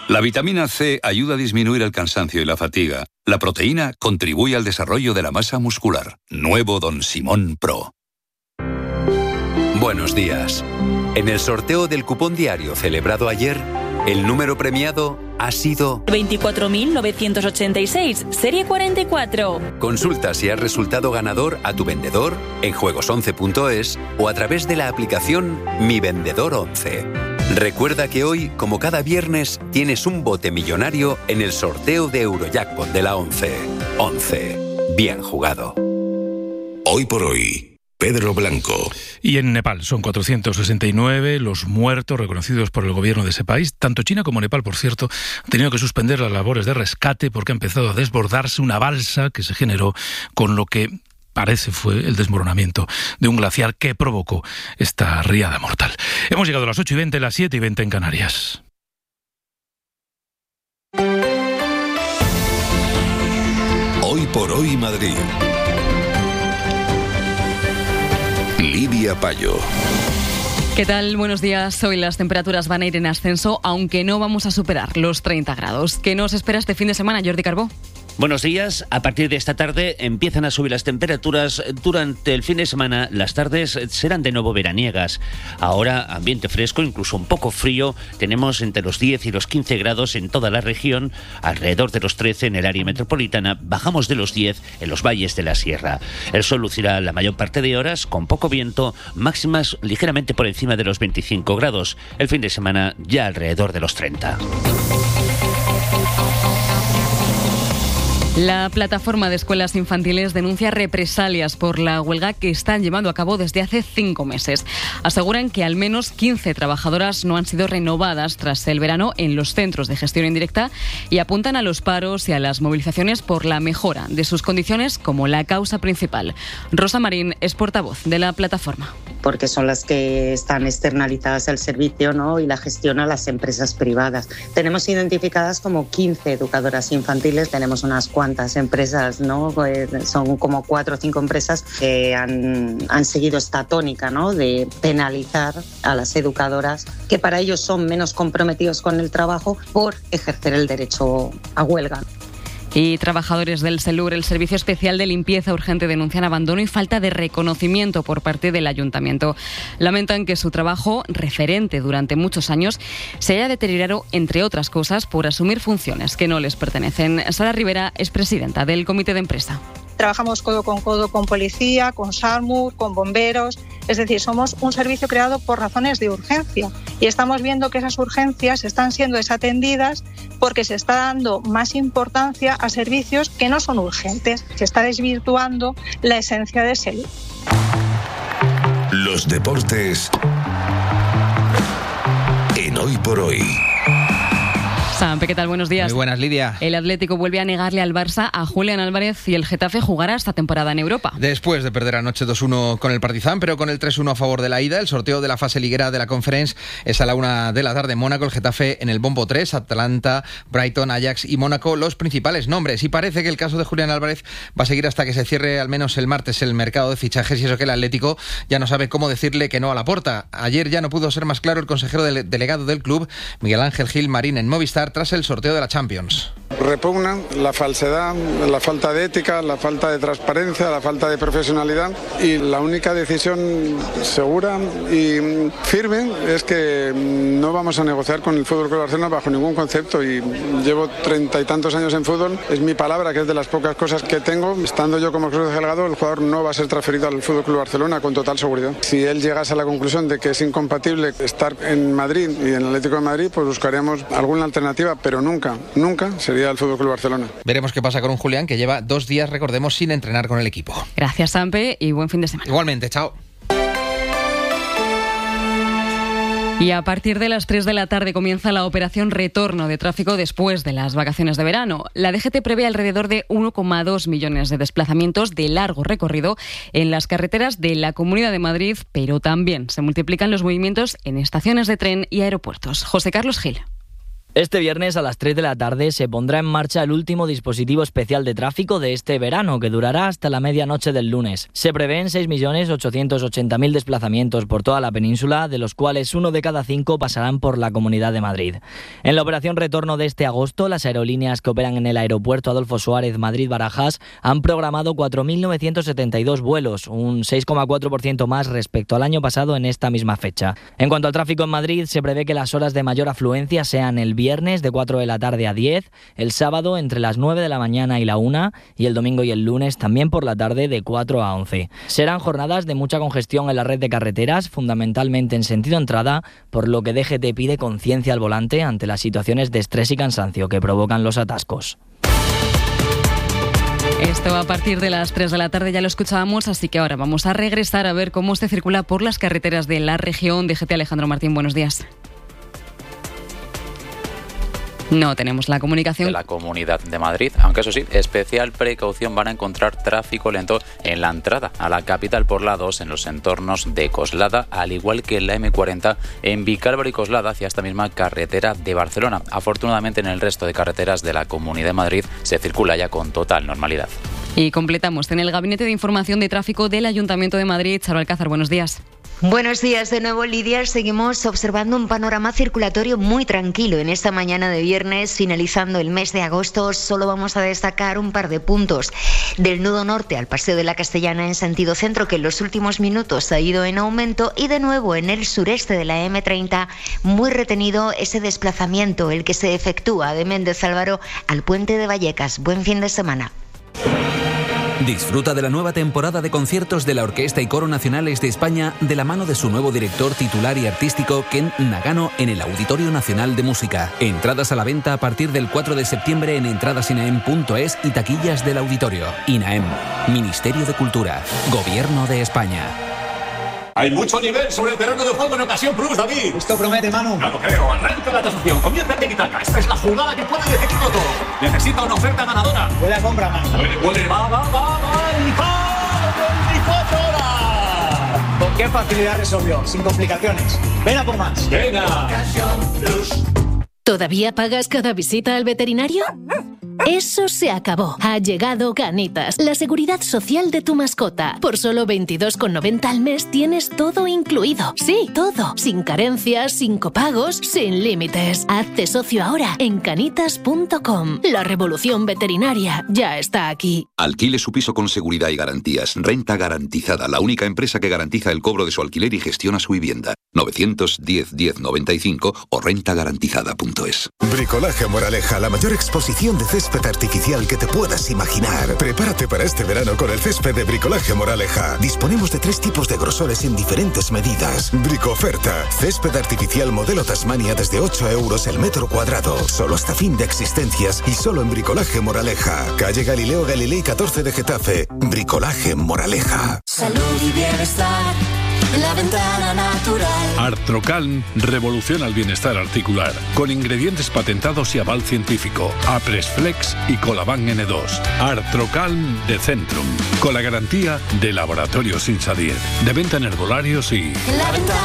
La vitamina C ayuda a disminuir el cansancio y la fatiga. La proteína contribuye al desarrollo de la masa muscular. Nuevo Don Simón Pro. Buenos días. En el sorteo del cupón diario celebrado ayer, el número premiado ha sido 24.986, serie 44. Consulta si has resultado ganador a tu vendedor en juegos11.es o a través de la aplicación Mi Vendedor 11. Recuerda que hoy, como cada viernes, tienes un bote millonario en el sorteo de Eurojackpot de la 11. 11. Bien jugado. Hoy por hoy, Pedro Blanco. Y en Nepal son 469 los muertos reconocidos por el gobierno de ese país. Tanto China como Nepal, por cierto, han tenido que suspender las labores de rescate porque ha empezado a desbordarse una balsa que se generó con lo que parece fue el desmoronamiento de un glaciar que provocó esta riada mortal. Hemos llegado a las 8:20, las 7:20 en Canarias. Hoy por hoy Madrid. Lidia Payo. ¿Qué tal? Buenos días. Hoy las temperaturas van a ir en ascenso, aunque no vamos a superar los 30 grados. ¿Qué nos espera este fin de semana, Jordi Carbó? Buenos días. A partir de esta tarde empiezan a subir las temperaturas. Durante el fin de semana las tardes serán de nuevo veraniegas. Ahora ambiente fresco, incluso un poco frío. Tenemos entre los 10 y los 15 grados en toda la región, alrededor de los 13 en el área metropolitana. Bajamos de los 10 en los valles de la sierra. El sol lucirá la mayor parte de horas con poco viento, máximas ligeramente por encima de los 25 grados. El fin de semana ya alrededor de los 30. La plataforma de escuelas infantiles denuncia represalias por la huelga que están llevando a cabo desde hace 5 meses. Aseguran que al menos 15 trabajadoras no han sido renovadas tras el verano en los centros de gestión indirecta y apuntan a los paros y a las movilizaciones por la mejora de sus condiciones como la causa principal. Rosa Marín es portavoz de la plataforma. Porque son las que están externalizadas el servicio, ¿no? Y la gestión a las empresas privadas. Tenemos identificadas como 15 educadoras infantiles, tenemos unas cuantas empresas, ¿no? Son como 4 o 5 empresas que han seguido esta tónica, ¿no? De penalizar a las educadoras, que para ellos son menos comprometidos con el trabajo por ejercer el derecho a huelga. Y trabajadores del SELUR, el Servicio Especial de Limpieza Urgente, denuncian abandono y falta de reconocimiento por parte del Ayuntamiento. Lamentan que su trabajo, referente durante muchos años, se haya deteriorado, entre otras cosas, por asumir funciones que no les pertenecen. Sara Rivera es presidenta del Comité de Empresa. Trabajamos codo con policía, con SARMUR, con bomberos. Es decir, somos un servicio creado por razones de urgencia y estamos viendo que esas urgencias están siendo desatendidas porque se está dando más importancia a servicios que no son urgentes. Se está desvirtuando la esencia de SELUR. Los deportes en Hoy por Hoy. Sampe, ¿qué tal? Buenos días. Muy buenas, Lidia. El Atlético vuelve a negarle al Barça a Julián Álvarez y el Getafe jugará esta temporada en Europa. Después de perder anoche 2-1 con el Partizan, pero con el 3-1 a favor de la ida, el sorteo de la fase liguera de la Conference es a la 1 de la tarde en Mónaco. El Getafe en el bombo 3, Atalanta, Brighton, Ajax y Mónaco, los principales nombres. Y parece que el caso de Julián Álvarez va a seguir hasta que se cierre al menos el martes el mercado de fichajes, y eso que el Atlético ya no sabe cómo decirle que no a Laporta. Ayer ya no pudo ser más claro el consejero delegado del club, Miguel Ángel Gil Marín, en Movistar, tras el sorteo de la Champions. Repugnan la falsedad, la falta de ética, la falta de transparencia, la falta de profesionalidad, y la única decisión segura y firme es que no vamos a negociar con el Fútbol Club Barcelona bajo ningún concepto. Y llevo 30 y tantos años en fútbol, es mi palabra, que es de las pocas cosas que tengo. Estando yo como consejero delegado, el jugador no va a ser transferido al Fútbol Club Barcelona con total seguridad. Si él llegase a la conclusión de que es incompatible estar en Madrid y en el Atlético de Madrid, pues buscaríamos alguna alternativa, pero nunca sería el Fútbol Club Barcelona. Veremos qué pasa con un Julián que lleva 2 días, recordemos, sin entrenar con el equipo. Gracias, Sampe, y buen fin de semana. Igualmente, chao. Y a partir de las 3 de la tarde comienza la operación retorno de tráfico después de las vacaciones de verano. La DGT prevé alrededor de 1,2 millones de desplazamientos de largo recorrido en las carreteras de la Comunidad de Madrid, pero también se multiplican los movimientos en estaciones de tren y aeropuertos. José Carlos Gil. Este viernes a las 3 de la tarde se pondrá en marcha el último dispositivo especial de tráfico de este verano, que durará hasta la medianoche del lunes. Se prevén 6.880.000 desplazamientos por toda la península, de los cuales 1 de cada 5 pasarán por la Comunidad de Madrid. En la operación retorno de este agosto, las aerolíneas que operan en el aeropuerto Adolfo Suárez Madrid-Barajas han programado 4.972 vuelos, un 6,4% más respecto al año pasado en esta misma fecha. En cuanto al tráfico en Madrid, se prevé que las horas de mayor afluencia sean el viernes de 4 de la tarde a 10, el sábado entre las 9 de la mañana y la 1 y el domingo y el lunes también por la tarde de 4 a 11. Serán jornadas de mucha congestión en la red de carreteras, fundamentalmente en sentido entrada, por lo que DGT pide conciencia al volante ante las situaciones de estrés y cansancio que provocan los atascos. Esto a partir de las 3 de la tarde ya lo escuchábamos, así que ahora vamos a regresar a ver cómo se circula por las carreteras de la región. DGT Alejandro Martín, buenos días. No tenemos la comunicación. De la Comunidad de Madrid, aunque eso sí, especial precaución van a encontrar tráfico lento en la entrada a la capital por la 2 en los entornos de Coslada, al igual que en la M40 en Vicálvaro y Coslada hacia esta misma carretera de Barcelona. Afortunadamente en el resto de carreteras de la Comunidad de Madrid se circula ya con total normalidad. Y completamos en el Gabinete de Información de Tráfico del Ayuntamiento de Madrid. Charo Alcázar, buenos días. Buenos días de nuevo, Lidia. Seguimos observando un panorama circulatorio muy tranquilo en esta mañana de viernes, finalizando el mes de agosto. Solo vamos a destacar un par de puntos. Del nudo norte al Paseo de la Castellana en sentido centro, que en los últimos minutos ha ido en aumento, y de nuevo en el sureste de la M30, muy retenido ese desplazamiento, el que se efectúa de Méndez Álvaro al Puente de Vallecas. Buen fin de semana. Disfruta de la nueva temporada de conciertos de la Orquesta y Coro Nacionales de España de la mano de su nuevo director titular y artístico Ken Nagano en el Auditorio Nacional de Música. Entradas a la venta a partir del 4 de septiembre en entradasinaem.es y taquillas del auditorio. INAEM, Ministerio de Cultura, Gobierno de España. Hay mucho nivel sobre el terreno de juego en Ocasión Plus, David. Esto promete, Manu. No lo creo. Arranca la tasación. Comienza el tiki-taka. Esta es la jugada que puede decidirlo todo. Necesita una oferta ganadora. Huele a compra, Manu. Huele. Va. ¡El 24 horas! ¿Con qué facilidad resolvió? Sin complicaciones. Ven a por más. Venga. Ocasión Plus. ¿Todavía pagas cada visita al veterinario? Eso se acabó. Ha llegado Canitas, la seguridad social de tu mascota. Por solo 22,90 al mes tienes todo incluido. Sí, todo. Sin carencias, sin copagos, sin límites. Hazte socio ahora en canitas.com. La revolución veterinaria ya está aquí. Alquile su piso con seguridad y garantías. Renta Garantizada, la única empresa que garantiza el cobro de su alquiler y gestiona su vivienda. 910 1095 o rentagarantizada.es. Bricolaje Moraleja, la mayor exposición de césped artificial que te puedas imaginar. Prepárate para este verano con el césped de Bricolaje Moraleja. Disponemos de 3 tipos de grosores en diferentes medidas. Bricoferta, césped artificial modelo Tasmania desde 8 euros el metro cuadrado. Solo hasta fin de existencias y solo en Bricolaje Moraleja. Calle Galileo Galilei 14 de Getafe. Bricolaje Moraleja. Salud y bienestar. La ventana natural. Artrocalm revoluciona el bienestar articular con ingredientes patentados y aval científico. Apresflex y Colaban N2. Artrocalm de Centrum, con la garantía de Laboratorios Insadir. De venta en herbolarios y... La ventana